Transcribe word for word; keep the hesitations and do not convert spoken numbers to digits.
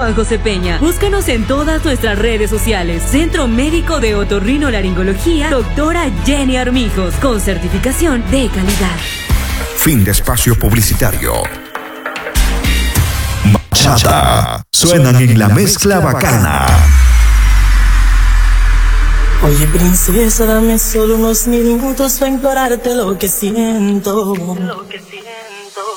Juan José Peña. Búscanos en todas nuestras redes sociales. Centro Médico de Otorrinolaringología, doctora Jenny Armijos, con certificación de calidad. Fin de espacio publicitario. Bachata. Suenan en la mezcla bacana. Oye, princesa, dame solo unos minutos para implorarte lo que siento. Lo que siento.